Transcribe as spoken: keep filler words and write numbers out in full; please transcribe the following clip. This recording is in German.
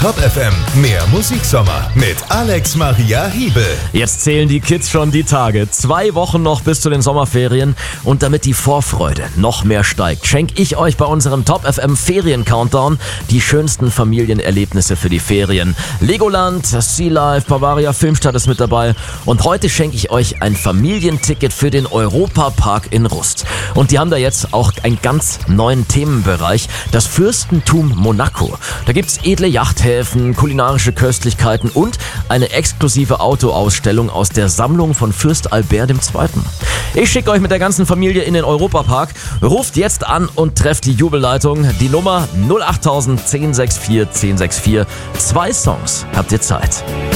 Top F M, mehr Musiksommer mit Alex Maria Hiebel. Jetzt zählen die Kids schon die Tage. Zwei Wochen noch bis zu den Sommerferien. Und damit die Vorfreude noch mehr steigt, schenke ich euch bei unserem Top F M Ferien-Countdown die schönsten Familienerlebnisse für die Ferien. Legoland, Sea Life, Bavaria Filmstadt ist mit dabei. Und heute schenke ich euch ein Familienticket für den Europa-Park in Rust. Und die haben da jetzt auch einen ganz neuen Themenbereich, das Fürstentum Monaco. Da gibt's edle Yachthäfen, kulinarische Köstlichkeiten und eine exklusive Autoausstellung aus der Sammlung von Fürst Albert der Zweite. Ich schicke euch mit der ganzen Familie in den Europapark. Ruft jetzt an und trefft die Jubelleitung. Die Nummer null acht null null eins null sechs vier eins sechs vier. Zwei Songs habt ihr Zeit.